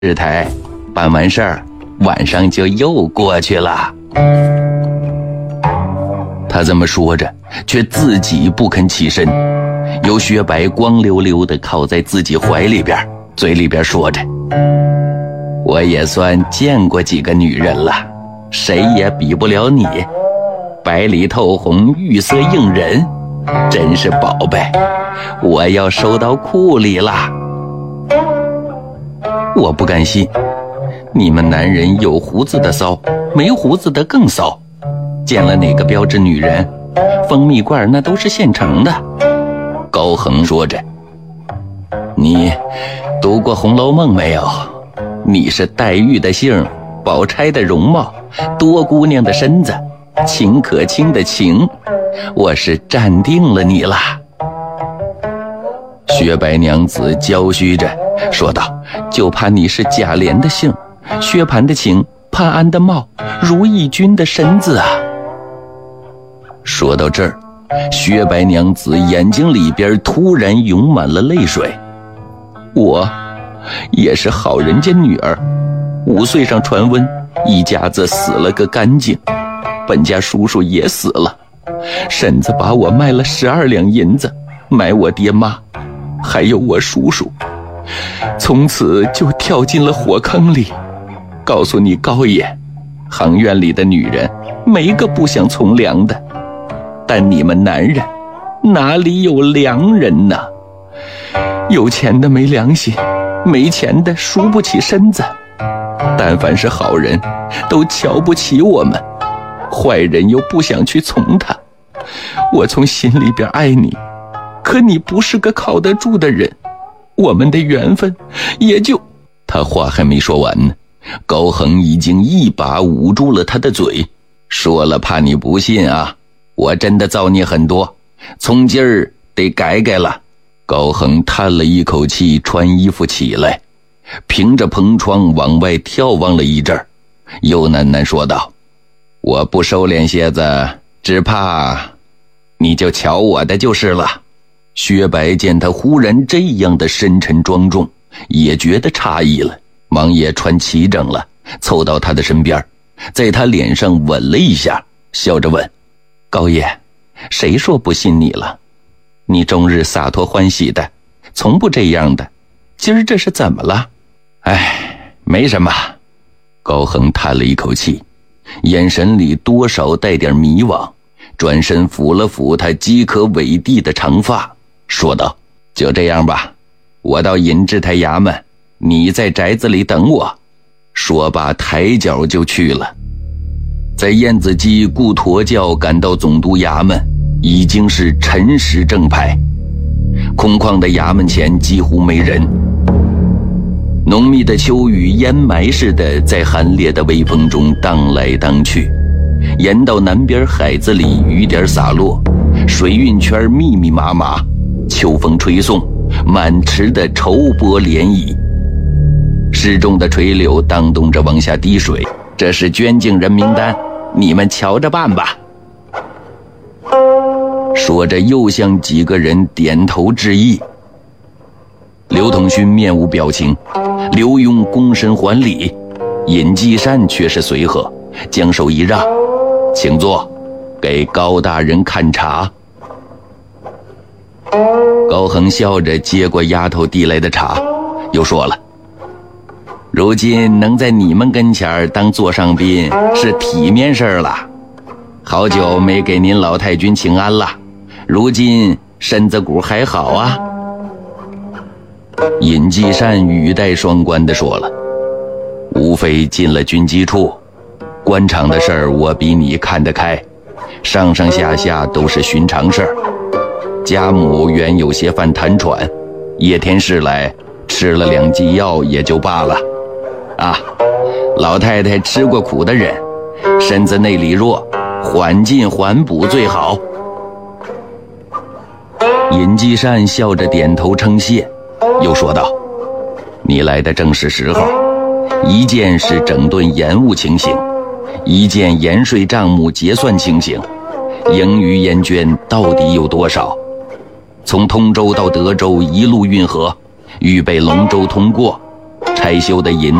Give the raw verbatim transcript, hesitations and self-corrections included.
日台，办完事儿，晚上就又过去了。他这么说着，却自己不肯起身。由雪白光溜溜地靠在自己怀里边，嘴里边说着：“我也算见过几个女人了，谁也比不了你，白里透红，玉色映人，真是宝贝，我要收到库里了。”我不敢信，你们男人有胡子的骚，没胡子的更骚。见了哪个标致女人，蜂蜜罐那都是现成的。高恒说着：“你读过《红楼梦》没有？你是黛玉的姓，宝钗的容貌，多姑娘的身子，秦可卿的情，我是站定了你了。”雪白娘子娇虚着说道：“就怕你是贾琏的姓，薛蟠的情，潘安的貌，如意君的身子啊。”说到这儿，雪白娘子眼睛里边突然涌满了泪水。我也是好人家女儿，五岁上传闻一家子死了个干净，本家叔叔也死了，婶子把我卖了十二两银子买我爹妈，还有我叔叔，从此就跳进了火坑里。告诉你高爷，行院里的女人没个不想从良的，但你们男人哪里有良人呢？有钱的没良心，没钱的赎不起身子，但凡是好人都瞧不起我们，坏人又不想去从他。我从心里边爱你，可你不是个靠得住的人，我们的缘分也就……他话还没说完呢，高恒已经一把捂住了他的嘴，说了怕你不信啊，我真的造孽很多，从今儿得改改了。高恒叹了一口气，穿衣服起来，凭着篷窗往外眺望了一阵儿，又喃喃说道：“我不收敛些子，只怕你就瞧我的就是了。”薛白见他忽然这样的深沉庄重，也觉得诧异了，忙也穿齐整了，凑到他的身边，在他脸上吻了一下，笑着问：“高爷，谁说不信你了？你终日洒脱欢喜的，从不这样的，今儿这是怎么了？”“哎，没什么。”高恒叹了一口气，眼神里多少带点迷惘，转身抚了抚他饥渴委地的长发，说道：“就这样吧，我到引制台衙门，你在宅子里等我。”说罢抬脚就去了。在燕子基雇驼轿赶到总督衙门，已经是辰时正派，空旷的衙门前几乎没人。浓密的秋雨烟霾似的在寒冽的微风中荡来荡去，沿道南边海子里雨点洒落，水晕圈密密麻麻，秋风吹送，满池的绸波涟漪，市中的垂柳荡动着往下滴水。这是捐进人名单，你们瞧着办吧。说着又向几个人点头致意。刘统勋面无表情，刘墉躬身还礼，尹继善却是随和，将手一让：“请坐，给高大人看茶。”高恒笑着接过丫头递来的茶，又说了：“如今能在你们跟前当座上宾是体面事了，好久没给您老太君请安了，如今身子骨还好啊？”尹继善语带双关地说了：“无非进了军机处，官场的事儿我比你看得开，上上下下都是寻常事儿。家母原有些犯痰喘，夜天时来吃了两剂药也就罢了。啊，老太太吃过苦的人，身子内里弱，缓进缓补最好。”尹继善笑着点头称谢，又说道：“你来的正是时候，一件是整顿盐务情形，一件盐税账目结算情形，盈余盐捐到底有多少？从通州到德州一路运河，预备龙舟通过， 拆修的银